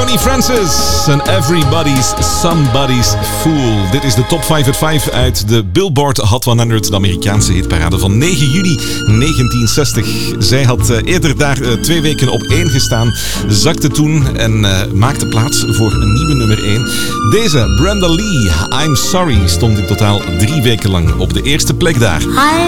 Connie Francis en Everybody's Somebody's Fool. Dit is de Top 5 at 5 uit de Billboard Hot 100, de Amerikaanse hitparade van 9 juli 1960. Zij had eerder daar 2 weken op 1 gestaan, zakte toen en maakte plaats voor een nieuwe nummer 1. Deze, Brenda Lee, I'm Sorry, stond in totaal 3 weken lang op de eerste plek daar.